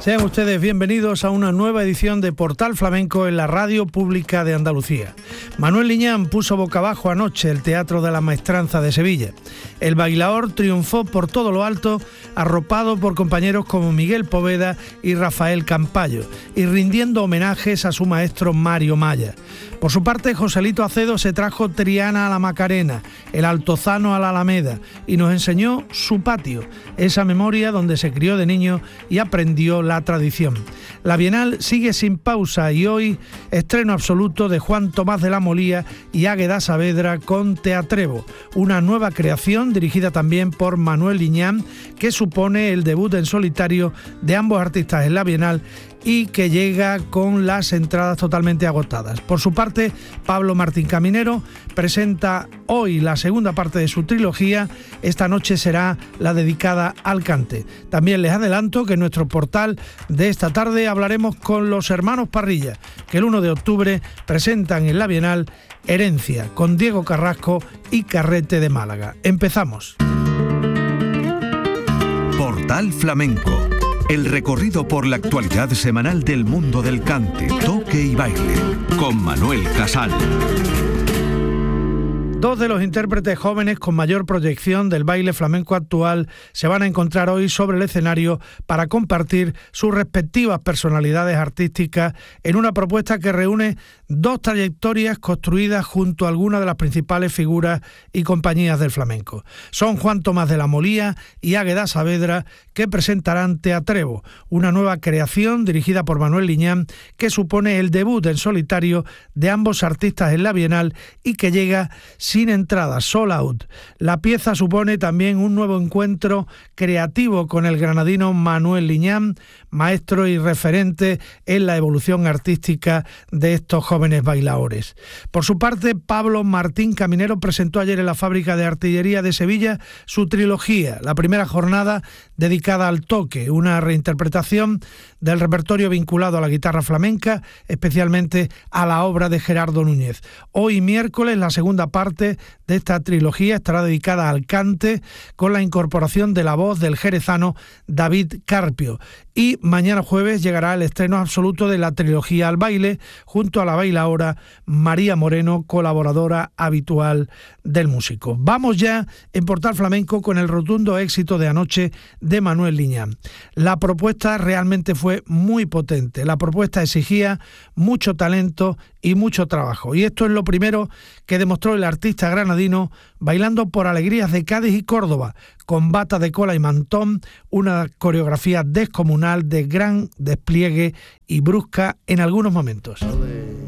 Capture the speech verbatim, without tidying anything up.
Sean ustedes bienvenidos a una nueva edición de Portal Flamenco en la Radio Pública de Andalucía. Manuel Liñán puso boca abajo anoche el Teatro de la Maestranza de Sevilla. El bailaor triunfó por todo lo alto, arropado por compañeros como Miguel Poveda y Rafael Campayo, y rindiendo homenajes a su maestro Mario Maya. Por su parte, Joselito Acedo se trajo Triana a la Macarena, el Altozano a la Alameda, y nos enseñó su patio, esa memoria donde se crió de niño y aprendió la tradición. La Bienal sigue sin pausa y hoy estreno absoluto de Juan Tomás de la Molía y Águeda Saavedra con Teatrevo, una nueva creación dirigida también por Manuel Liñán, que supone el debut en solitario de ambos artistas en la Bienal y que llega con las entradas totalmente agotadas. Por su parte, Pablo Martín Caminero presenta hoy la segunda parte de su trilogía. Esta noche será la dedicada al cante. También les adelanto que en nuestro portal de esta tarde hablaremos con los hermanos Parrilla, que el uno de octubre presentan en la Bienal Herencia, con Diego Carrasco y Carrete de Málaga. Empezamos. Portal Flamenco. El recorrido por la actualidad semanal del mundo del cante, toque y baile, con Manuel Casal. Dos de los intérpretes jóvenes con mayor proyección del baile flamenco actual se van a encontrar hoy sobre el escenario para compartir sus respectivas personalidades artísticas en una propuesta que reúne dos trayectorias construidas junto a algunas de las principales figuras y compañías del flamenco. Son Juan Tomás de la Molía y Águeda Saavedra, que presentarán Teatrevo, una nueva creación dirigida por Manuel Liñán, que supone el debut en solitario de ambos artistas en la Bienal y que llega sin entrada, sold out. La pieza supone también un nuevo encuentro creativo con el granadino Manuel Liñán, maestro y referente en la evolución artística de estos jóvenes bailaores. Por su parte, Pablo Martín Caminero presentó ayer en la Fábrica de Artillería de Sevilla su trilogía, la primera jornada dedicada al toque, una reinterpretación del repertorio vinculado a la guitarra flamenca, especialmente a la obra de Gerardo Núñez. Hoy miércoles, la segunda parte de esta trilogía estará dedicada al cante, con la incorporación de la voz del jerezano David Carpio. Y mañana jueves llegará el estreno absoluto de la trilogía al baile, junto a la bailaora María Moreno, colaboradora habitual del músico. Vamos ya en Portal Flamenco con el rotundo éxito de anoche de Manuel Liñán. La propuesta realmente fue muy potente. La propuesta exigía mucho talento y mucho trabajo. Y esto es lo primero que demostró el artista granadino, bailando por alegrías de Cádiz y Córdoba, con bata de cola y mantón, una coreografía descomunal de gran despliegue y brusca en algunos momentos.